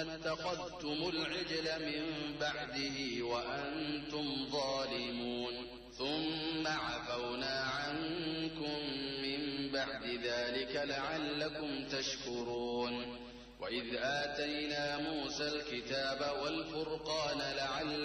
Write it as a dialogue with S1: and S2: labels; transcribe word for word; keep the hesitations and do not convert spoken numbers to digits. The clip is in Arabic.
S1: اتخذتم العجل من بعده وأنتم ظالمون ثم عفونا عنكم من بعد ذلك لعلكم تشكرون وإذ آتينا موسى الكتاب والفرقان